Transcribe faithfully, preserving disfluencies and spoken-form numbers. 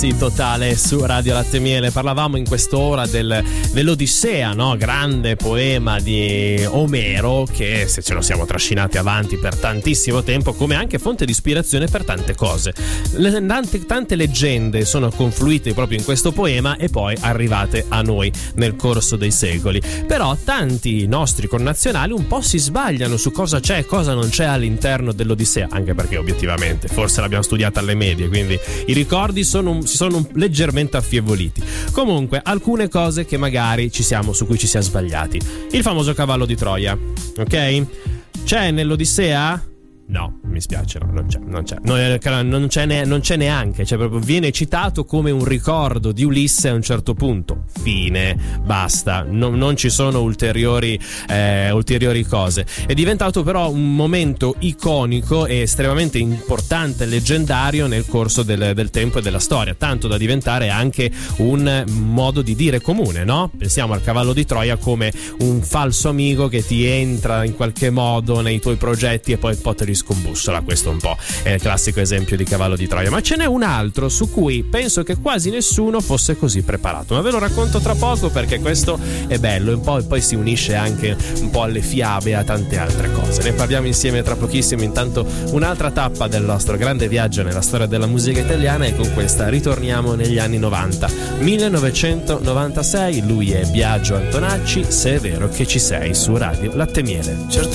Sì, totale su Radio Latte Miele. Parlavamo in quest'ora del, dell'Odissea, no? Grande poema di Omero che se ce lo siamo trascinati avanti per tantissimo tempo come anche fonte di ispirazione per tante cose. Le, tante, tante leggende sono confluite proprio in questo poema e poi arrivate a noi nel corso dei secoli. Però tanti nostri connazionali un po' si sbagliano su cosa c'è e cosa non c'è all'interno dell'Odissea, anche perché obiettivamente forse l'abbiamo studiata alle medie, quindi i ricordi sono un si sono leggermente affievoliti. Comunque, alcune cose che magari ci siamo su cui ci siamo sbagliati. Il famoso cavallo di Troia, ok? C'è nell'Odissea? No, mi spiace, no, non c'è, non c'è, non, non c'è, ne, non c'è neanche, cioè proprio viene citato come un ricordo di Ulisse a un certo punto. Fine, basta, non, non ci sono ulteriori, eh, ulteriori cose. È diventato però un momento iconico e estremamente importante e leggendario nel corso del, del tempo e della storia, tanto da diventare anche un modo di dire comune, no? Pensiamo al cavallo di Troia come un falso amico che ti entra in qualche modo nei tuoi progetti e poi poi te li scombussola. Questo un po' è il classico esempio di cavallo di Troia, ma ce n'è un altro su cui penso che quasi nessuno fosse così preparato, ma ve lo racconto tra poco perché questo è bello e poi, poi si unisce anche un po' alle fiabe e a tante altre cose. Ne parliamo insieme tra pochissimo. Intanto un'altra tappa del nostro grande viaggio nella storia della musica italiana e con questa ritorniamo negli anni novanta, millenovecentonovantasei. Lui è Biagio Antonacci, Se è vero che ci sei, su Radio Latte Miele. Certo.